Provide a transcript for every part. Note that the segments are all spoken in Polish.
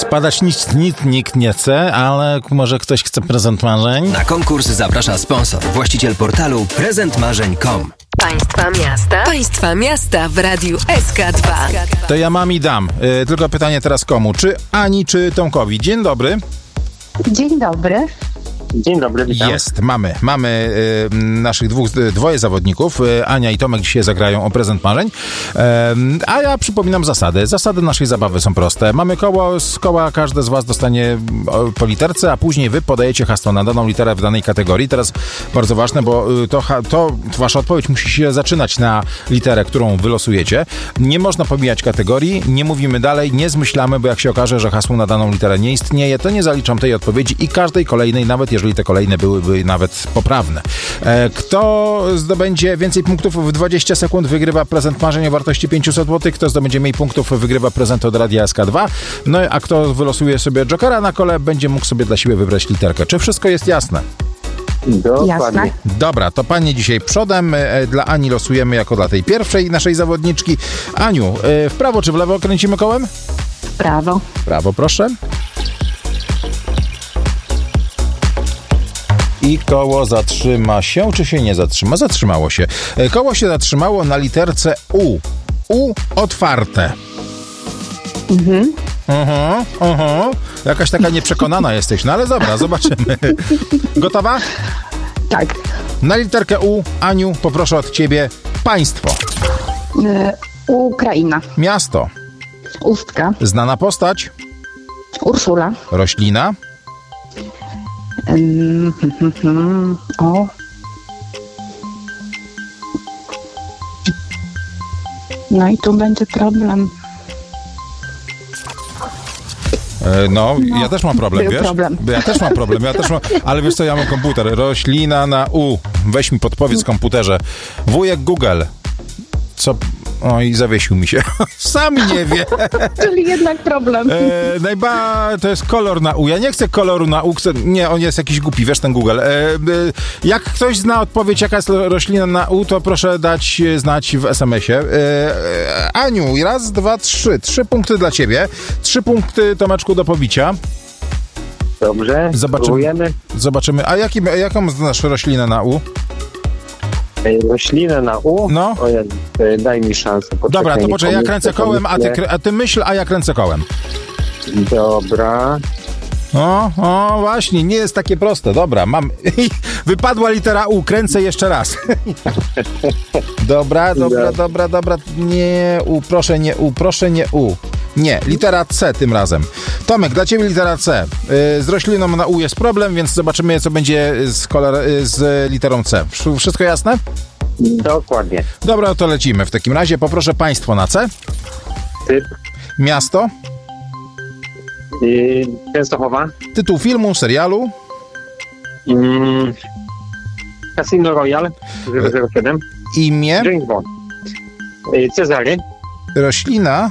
Wpadać nikt nie chce, ale może ktoś chce prezent marzeń? Na konkurs zaprasza sponsor, właściciel portalu prezentmarzeń.com. Państwa miasta w Radiu SK2. To ja mam i dam. Tylko pytanie teraz komu? Czy Ani, czy Tomkowi? Dzień dobry. Dzień dobry. Dzień dobry, witam. Jest, mamy naszych dwoje zawodników. Ania i Tomek dzisiaj zagrają o prezent marzeń. A ja przypominam zasady. Zasady naszej zabawy są proste. Mamy koło, z koła każdy z was dostanie po literce, a później wy podajecie hasło na daną literę w danej kategorii. Teraz bardzo ważne, bo to wasza odpowiedź musi się zaczynać na literę, którą wylosujecie. Nie można pomijać kategorii, nie mówimy dalej, nie zmyślamy, bo jak się okaże, że hasło na daną literę nie istnieje, to nie zaliczam tej odpowiedzi i każdej kolejnej, nawet jeżeli te kolejne byłyby nawet poprawne. Kto zdobędzie więcej punktów w 20 sekund, wygrywa prezent marzeń o wartości 500 zł. Kto zdobędzie mniej punktów, wygrywa prezent od Radia SK2. No a kto wylosuje sobie jokera na kole, będzie mógł sobie dla siebie wybrać literkę. Czy wszystko jest jasne? Dokładnie. Dobra, to panie dzisiaj przodem. Dla Ani losujemy jako dla tej pierwszej naszej zawodniczki. Aniu, w prawo czy w lewo kręcimy kołem? Prawo. Prawo, proszę. I koło zatrzyma się, czy się nie zatrzyma? Zatrzymało się. Koło się zatrzymało na literce U. U otwarte. Jakaś taka nieprzekonana jesteś, no ale dobra, zobaczymy. Gotowa? Tak. Na literkę U, Aniu, poproszę od ciebie państwo. Ukraina. Miasto. Ustka. Znana postać. Urszula. Roślina. O. No i tu będzie problem. No, ja też mam problem, wiesz? Problem. Ja też mam problem, ale wiesz co, ja mam komputer. Roślina na U. Weź mi podpowiedz w komputerze. Wujek Google. Co? O, i zawiesił mi się. Sam nie wie. Czyli jednak problem. To jest kolor na U. Ja nie chcę koloru na U. Nie, on jest jakiś głupi, wiesz, ten Google. Jak ktoś zna odpowiedź, jaka jest roślina na U, to proszę dać znać w SMS-ie. Aniu, raz, dwa, trzy. 3 punkty dla ciebie. 3 punkty, Tomeczku, do pobicia. Dobrze, zobaczymy. A jaką znasz roślinę na U? Roślinę na U? No. Daj mi szansę. Dobra, to poczekaj, ja kręcę kołem, a ty myśl, a ja kręcę kołem. Dobra. O, właśnie, nie jest takie proste. Dobra, mam. Wypadła litera U, kręcę jeszcze raz. Dobra. Nie U, proszę nie U, proszę nie U. Nie, litera C tym razem. Tomek, dla ciebie litera C. Z rośliną na U jest problem, więc zobaczymy, co będzie z literą C. Wszystko jasne? Dokładnie. Dobra, to lecimy. W takim razie poproszę państwo na C. Typ. Miasto. Częstochowa. Tytuł filmu, serialu. Casino Royale 007. Imię. James Bond. Cezary. Roślina.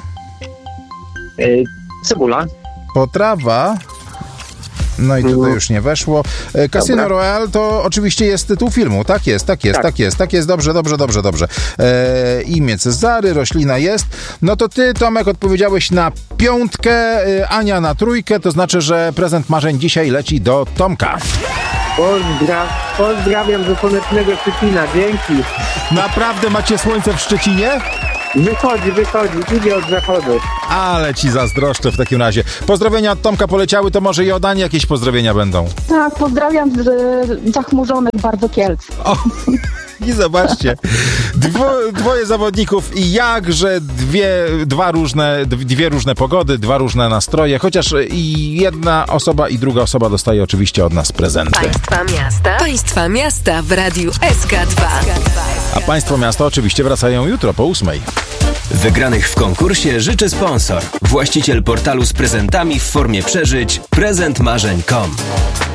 Cebula. Potrawa. No i tutaj już nie weszło. Casino Royale to oczywiście jest tytuł filmu. Tak jest. Dobrze. Imię Cezary, roślina jest. No to ty, Tomek, odpowiedziałeś na 5, Ania na 3, to znaczy, że prezent marzeń dzisiaj leci do Tomka. Pozdrawiam do słonecznego Szczecina, dzięki. Naprawdę macie słońce w Szczecinie? Wychodzi, idzie od zachodu. Ale ci zazdroszczę w takim razie. Pozdrowienia od Tomka poleciały, to może i od Ani jakieś pozdrowienia będą. Tak, pozdrawiam z zachmurzonych bardzo Kielc. O, i zobaczcie, dwoje zawodników i jakże dwie różne pogody, 2 różne nastroje, chociaż i jedna osoba i druga osoba dostaje oczywiście od nas prezenty. Państwa miasta w Radiu SK2. A państwo miasta oczywiście wracają jutro po 8. Wygranych w konkursie życzy sponsor, właściciel portalu z prezentami w formie przeżyć prezentmarzeń.com.